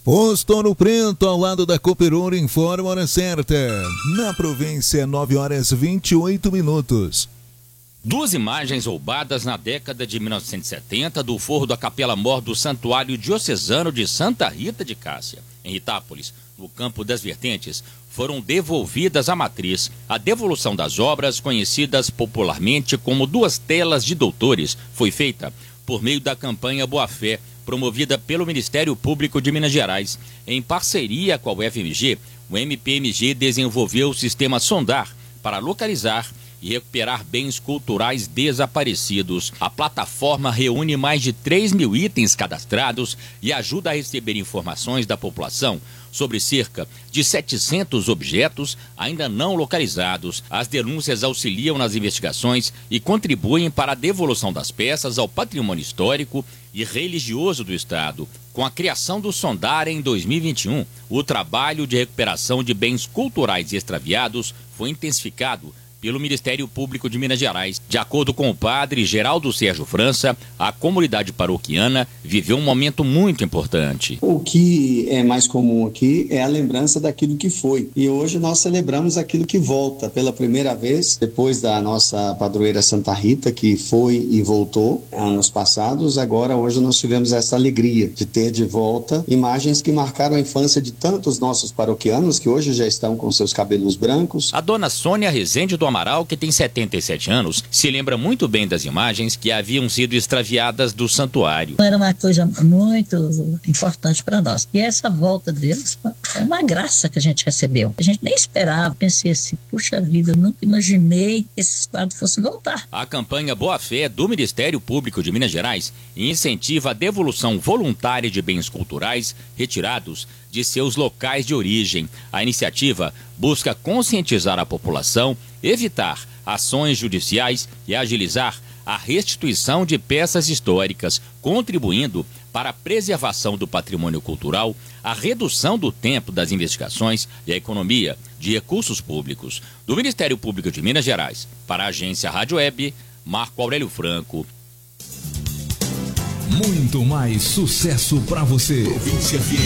Posto Ouro Preto, ao lado da Cooperura, informa a hora certa. Na província, 9h28. Duas imagens roubadas na década de 1970 do forro da Capela Mor do Santuário Diocesano de Santa Rita de Cássia, em Itápolis, no Campo das Vertentes, foram devolvidas à matriz. A devolução das obras, conhecidas popularmente como duas telas de doutores, foi feita por meio da campanha Boa Fé, promovida pelo Ministério Público de Minas Gerais. Em parceria com a UFMG, o MPMG desenvolveu o sistema Sondar para localizar e recuperar bens culturais desaparecidos. A plataforma reúne mais de 3 mil itens cadastrados e ajuda a receber informações da população sobre cerca de 700 objetos ainda não localizados. As denúncias auxiliam nas investigações e contribuem para a devolução das peças ao patrimônio histórico e religioso do Estado. Com a criação do Sondar em 2021, o trabalho de recuperação de bens culturais extraviados foi intensificado pelo Ministério Público de Minas Gerais. De acordo com o padre Geraldo Sérgio França, a comunidade paroquiana viveu um momento muito importante. O que é mais comum aqui é a lembrança daquilo que foi. E hoje nós celebramos aquilo que volta. Pela primeira vez, depois da nossa padroeira Santa Rita, que foi e voltou anos passados, agora hoje nós tivemos essa alegria de ter de volta imagens que marcaram a infância de tantos nossos paroquianos que hoje já estão com seus cabelos brancos. A dona Sônia Rezende do Amaral, que tem 77 anos, se lembra muito bem das imagens que haviam sido extraviadas do santuário. Era uma coisa muito importante para nós. E essa volta deles é uma graça que a gente recebeu. A gente nem esperava. Pensei assim, puxa vida, eu nunca imaginei que esses quadros fossem voltar. A campanha Boa Fé do Ministério Público de Minas Gerais incentiva a devolução voluntária de bens culturais retirados de seus locais de origem. A iniciativa busca conscientizar a população, evitar ações judiciais e agilizar a restituição de peças históricas, contribuindo para a preservação do patrimônio cultural, a redução do tempo das investigações e a economia de recursos públicos. Do Ministério Público de Minas Gerais, para a agência Rádio Web, Marco Aurélio Franco. Muito mais sucesso para você.